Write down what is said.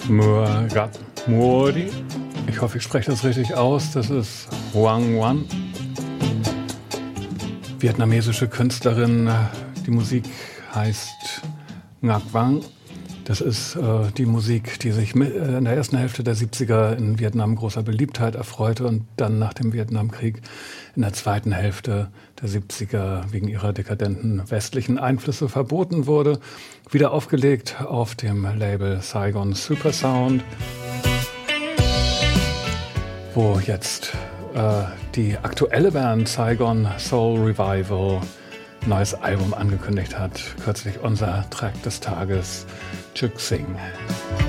Murat Mori. Ich hoffe, ich spreche das richtig aus. Das ist Hoang Van. Vietnamesische Künstlerin. Die Musik heißt Ngat Vang. Das ist die Musik, die sich in der ersten Hälfte der 70er in Vietnam großer Beliebtheit erfreute und dann nach dem Vietnamkrieg in der zweiten Hälfte der 70er wegen ihrer dekadenten westlichen Einflüsse verboten wurde. Wieder aufgelegt auf dem Label Saigon Supersound, wo jetzt die aktuelle Band Saigon Soul Revival ein neues Album angekündigt hat. Kürzlich unser Track des Tages, Chuk Sing.